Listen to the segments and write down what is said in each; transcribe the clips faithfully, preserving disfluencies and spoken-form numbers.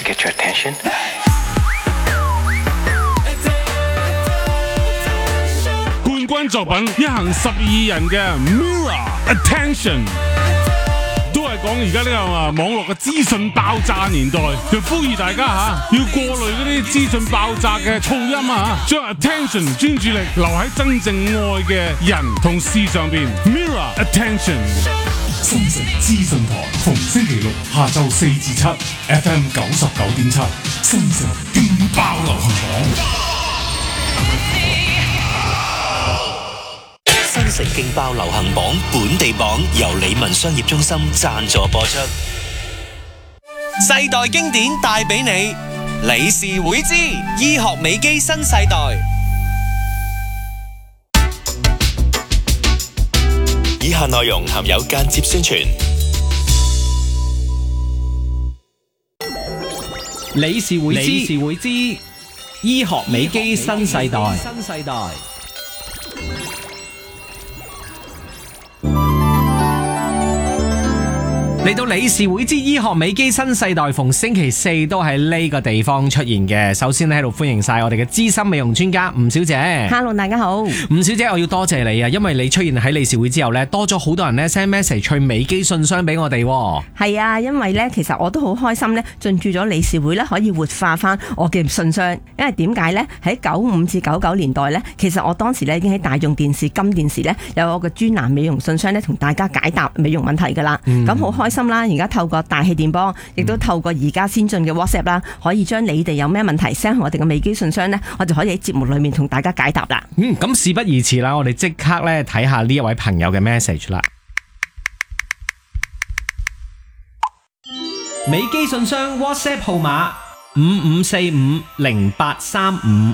get your attention? 冠軍作品一行十二人嘅 Mirror Attention， 都係講而家呢個啊網絡嘅資訊爆炸年代，就呼籲大家吓要過濾嗰啲資訊爆炸嘅噪音啊，將 attention 專注力留喺真正愛嘅人同事上邊。Mirror Attention， 新城資訊台逢星期六下晝四至七 ，F M 九十九點七，新城勁爆流行榜。 新城勁爆流行榜本地榜由理文商業中心贊助播出，世代經典帶俾你，理事會之醫學美肌新世代。以下內容含有間接宣傳。 理事會之理事會之醫學美肌新世代。新世代嚟到理事會之醫學美肌新世代，逢星期四都喺呢個地方出現嘅。首先喺度歡迎晒我哋嘅資深美容專家吳小姐。 Hello， 大家好。 吳小姐，我要多謝你啊，因為你出現喺理事會之後呢，多咗好多人呢 send message 去美肌信箱俾我哋。 係啊，因為呢，其實我都好開心呢，進駐咗理事會呢，可以活化翻我嘅信箱。因為點解呢？喺九五至九九年代呢，其實我當時呢已經喺大眾電視、金電視呢，有我嘅專欄美容信箱呢，同大家解答美容問題噶啦。咁好、嗯、開心啦！而家透過大氣電波，亦都透過而家先進嘅 WhatsApp 啦，可以將你哋有咩問題 send 去我哋嘅美肌信箱呢，我就可以喺節目裏面同大家解答啦。 嗯，咁事不宜遲啦，我哋即刻咧睇下呢一位朋友嘅 message 啦。美肌信箱 WhatsApp 號碼五五四五零八三五。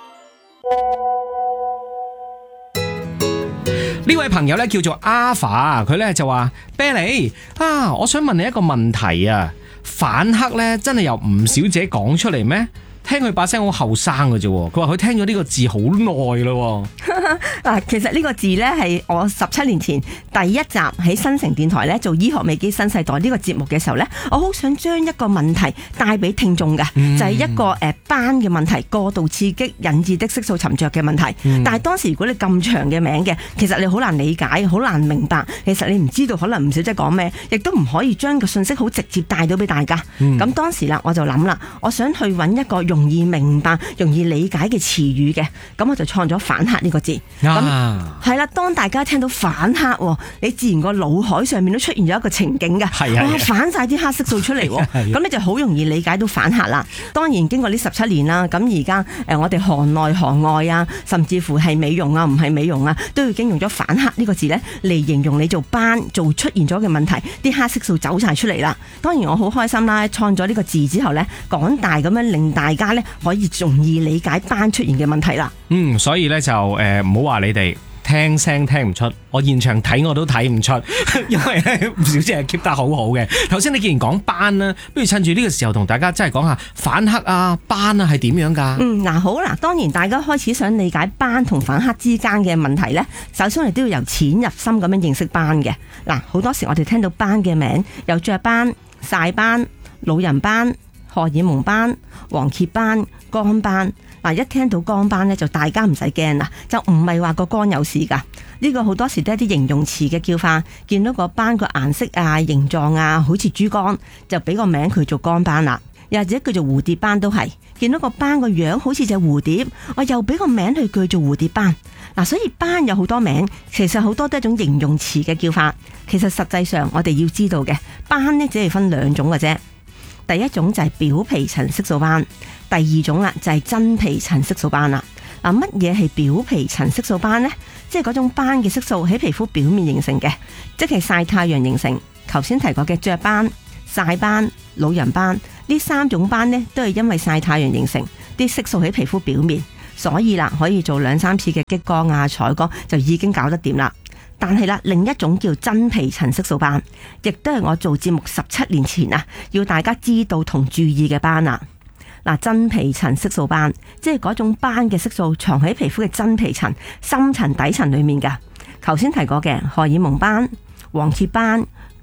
呢位朋友咧叫做 Alpha， 佢咧就話 Billy 啊，我想問你一個問題啊，反黑咧真係由吳小姐講出嚟咩？聽佢把聲好後生嘅啫，佢話佢聽咗呢個字好耐咯。 嗱，其實呢個字呢，係我十七年前第一集喺新城電台呢做醫學美肌新世代呢個節目嘅時候呢，我好想將一個問題帶俾聽眾嘅，嗯、就係一個誒斑嘅問題，過度刺激引致的色素沉着嘅問題。嗯、但係當時如果你咁長嘅名嘅，其實你好難理解，好難明白。其實你唔知道可能吳小姐講咩，亦都唔可以將個信息好直接帶到俾大家。咁、嗯、當時啦，我就諗啦，我想去揾一個容易明白、容易理解嘅詞語嘅，咁我就創咗反黑呢個字。咁係啦，當大家聽到反黑，你自然個腦海上面都出現咗一個情景嘅， 係啊， 哇，反晒啲黑色素出嚟，咁你就好容易理解到反黑啦。當然經過呢十七年啦，咁而家誒我哋行內行外啊，甚至乎係美容啊，唔係美容啊，都已經用咗反黑呢個字咧嚟形容你做斑做出現咗嘅問題，啲黑色素走晒出嚟啦。當然我好開心啦，創咗呢個字之後咧，廣大咁樣令大家咧可以容易理解斑出現嘅問題啦。 嗯，所以咧就誒唔好話你哋聽聲聽唔出，我現場睇我都睇唔出，因為咧吳小姐係 keep 得好好嘅。頭先你既然講斑啦，不如趁住呢個時候同大家真係講下反黑啊、斑啊係點樣噶？嗯， 嗱好啦，當然大家開始想理解斑同反黑之間嘅問題咧，首先我哋都要由淺入深咁樣認識斑嘅。嗱，好多時我哋聽到斑嘅名有雀斑、曬斑、老人斑、荷爾蒙斑、黃褐斑、肝斑。嗱，一聽到肝斑咧，就大家唔使驚啦，就唔係話個肝有事噶。呢個好多時都係啲形容詞嘅叫法，見到個斑個顏色啊、形狀啊，好似豬肝，就俾個名佢做肝斑啦。又或者叫做蝴蝶斑都係，見到個斑個樣好似隻蝴蝶，我又俾個名佢叫做蝴蝶斑。嗱，所以斑有好多名，其實好多都係一種形容詞嘅叫法。其實實際上我哋要知道嘅斑呢，只係分兩種嘅啫。第一種就係表皮層色素斑，第二種啦就係真皮層色素斑啦。嗱，乜嘢係表皮層色素斑呢？即係嗰種斑嘅色素喺皮膚表面形成嘅，即係曬太陽形成。頭先提過嘅雀斑、曬斑、老人斑呢三種斑呢，都係因為曬太陽形成，啲色素喺皮膚表面，所以啦可以做兩三次嘅激光啊、彩光就已經搞得掂啦。但係啦，另一種叫真皮層色素斑，亦都係我做節目十七年前啊，要大家知道同注意嘅斑啊。嗱，真皮層色素斑，即係嗰種斑嘅色素藏喺皮膚嘅真皮層、深層底層裏面噶。頭先提過嘅荷爾蒙斑、黃褐斑、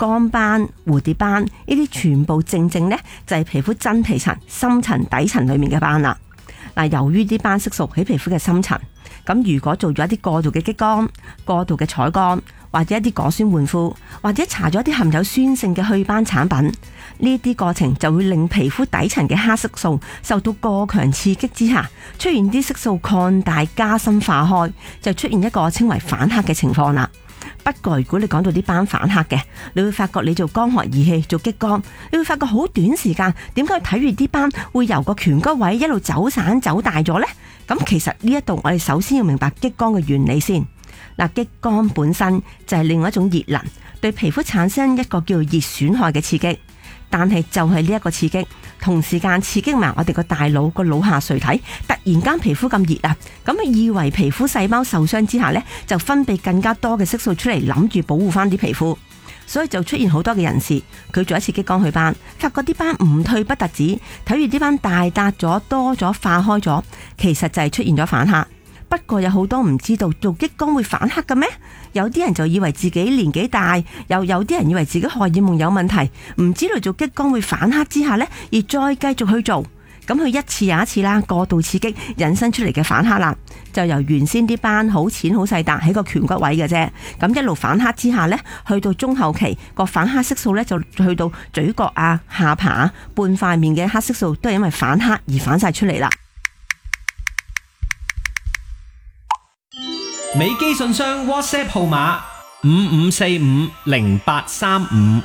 光斑、蝴蝶斑，呢啲全部正正呢，就係皮膚真皮層、深層底層裏面嘅斑啦。嗱，由於啲斑色素喺皮膚嘅深層，咁如果做咗一啲過度嘅激光、過度嘅採光，或者一啲果酸換膚，或者搽咗一啲含有酸性嘅去斑產品，呢啲過程就會令皮膚底層嘅黑色素受到過強刺激之下，出現啲色素擴大加深化開，就出現一個稱為反黑嘅情況啦。不過如果你講到啲斑反黑嘅，你會發覺你做光學儀器做激光，你會發覺好短時間，點解睇住啲斑會由個顴骨位一路走散走大咗呢？咁其實呢一度我哋首先要明白激光嘅原理先。嗱，激光本身就係另外一種熱能，對皮膚產生一個叫熱損害嘅刺激。但係就係呢一個刺激，同時間刺激埋我哋個大腦個腦下垂體，突然間皮膚咁熱啊，咁佢以為皮膚細胞受傷之下呢，就分泌更加多嘅色素出嚟，諗住保護翻啲皮膚，所以就出現好多嘅人士，佢做一次激光去斑，發覺啲斑唔退不特止，睇住啲斑大笪咗、多咗、化開咗，其實就係出現咗反黑。不過有好多唔知道做激光會反黑嘅咩？有啲人就以為自己年紀大，又有啲人以為自己荷爾蒙有問題，唔知道做激光會反黑之下呢，而再繼續去做，咁佢一次又一次啦，過度刺激引申出嚟嘅反黑啦，就由原先啲斑好淺好細笪喺個顴骨位嘅啫，咁一路反黑之下呢，去到中後期個反黑色素呢，就去到嘴角啊、下巴啊、半塊面嘅黑色素都係因為反黑而反晒出嚟啦。 美基信箱 WhatsApp 號碼五五四五零八三五。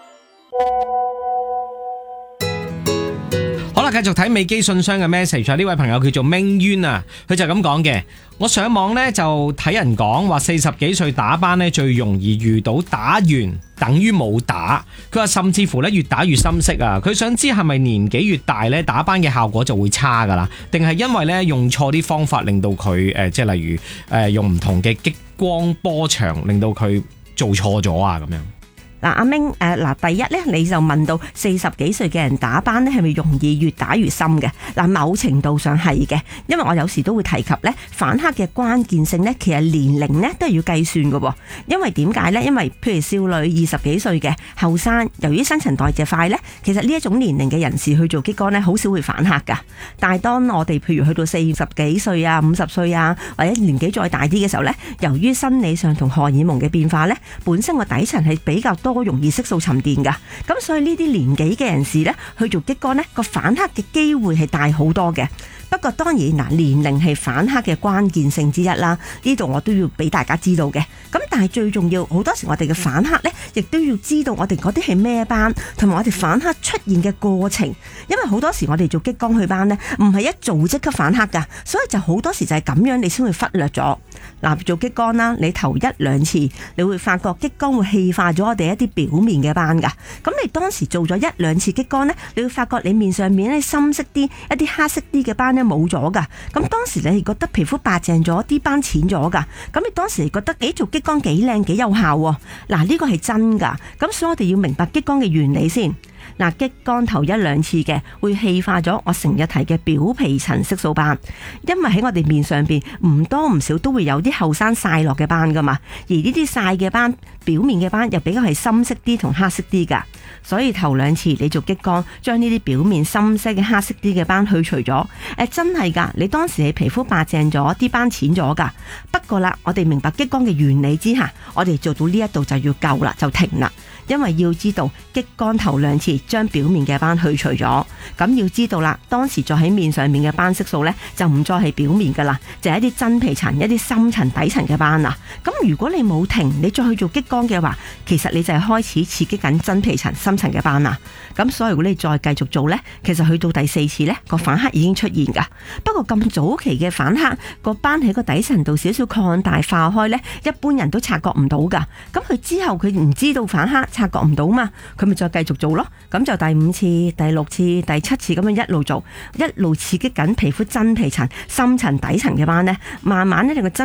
好啦，繼續睇美基信箱嘅 message。呢位朋友叫做明淵啊，佢就咁講嘅。我上網呢就睇人講話，四十幾歲打斑呢最容易遇到打完等於冇打。佢話甚至乎呢越打越深色啊。佢想知係咪年紀越大呢打斑嘅效果就會差噶啦？定係因為呢用錯啲方法令到佢誒、呃，即係例如誒、呃、用唔同嘅激光波長令到佢做錯咗啊咁樣。 嗱，阿明，誒、呃、嗱，第一咧，你就問到四十幾歲嘅人打斑咧，係咪容易越打越深嘅？嗱，某程度上係嘅，因為我有時都會提及咧，反黑嘅關鍵性咧，其實年齡咧都係要計算嘅喎。因為點解咧？因為譬如少女二十幾歲嘅後生，由於新陳代謝快咧，其實呢一種年齡嘅人士去做激光咧，好少會反黑噶。但係當我哋譬如去到四十幾歲啊、五十歲啊，或者年紀再大啲嘅時候咧，由於生理上同荷爾蒙嘅變化咧，本身個底層係比較多容易色素沉澱噶，咁所以呢啲年紀嘅人士呢，去做激光呢個反黑嘅機會係大好多嘅。不過當然嗱，年齡係反黑嘅關鍵性之一啦，呢度我都要俾大家知道嘅。咁但係最重要，好多時我哋嘅反黑呢，亦都要知道我哋嗰啲係咩斑，同埋我哋反黑出現嘅過程。因為好多時我哋做激光去斑呢，唔係一做即刻反黑噶，所以就好多時就係咁樣，你先會忽略咗。嗱，做激光啦，你頭一兩次，你會發覺激光會氣化咗我哋一啲表面嘅斑噶。咁你當時做咗一兩次激光呢，你會發覺你面上面咧深色啲、一啲黑色啲嘅斑咧冇咗噶。咁當時你係覺得皮膚白淨咗，啲斑淺咗噶。咁你當時係覺得誒做激光幾靚幾有效喎。嗱，呢個係真噶。咁所以我哋要明白激光嘅原理先。嗱，激光頭一兩次嘅會氣化咗我成日提嘅表皮層色素斑，因為喺我哋面上邊唔多唔少都會有啲後生曬落嘅斑噶嘛，而呢啲曬嘅斑表面嘅斑又比較係深色啲同黑色啲噶，所以頭兩次你做激光將呢啲表面深色嘅黑色啲嘅斑去除咗，誒真係噶，你當時係皮膚白淨咗，啲斑淺咗噶。不過啦，我哋明白激光嘅原理之下，我哋做到呢一度就要夠啦，就停啦。因為要知道激光頭兩次將表面嘅斑去除咗，咁要知道啦，當時再喺面上面嘅斑色素呢，就唔再係表面噶啦，就係一啲真皮層、一啲深層底層嘅斑啦。咁如果你冇停，你再去做激光嘅話，其實你就係開始刺激緊真皮層、深層嘅斑啦。咁所以如果你再繼續做呢，其實去到第四次呢，個反黑已經出現噶。不過咁早期嘅反黑，個斑喺個底層度少少擴大化開呢，一般人都察覺唔到噶。咁佢之後佢唔知道反黑，察覺唔到嘛，佢咪再繼續做咯。咁就第五次、第六次、第七次咁樣一路做，一路刺激緊皮膚真皮層、深層底層嘅斑呢，慢慢呢令個真